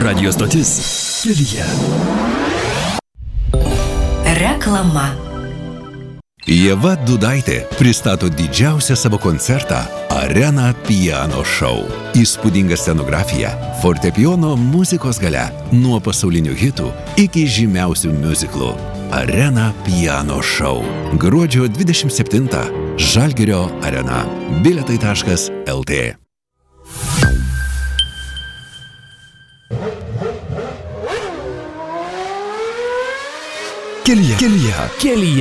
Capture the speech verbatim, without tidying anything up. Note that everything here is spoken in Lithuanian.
radijo stotis Kelyje. Reklama. Ieva Dudaitė pristato didžiausią savo koncertą Arena Piano Show. Įspūdinga scenografija, fortepijono muzikos galia, nuo pasaulinių hitų iki žymiausių miuziklų. Arena Piano Show. Gruodžio dvidešimt septintą. Žalgirio arena. Bilietai taškas el tė. Kelyje. Kelyje. Kelyje.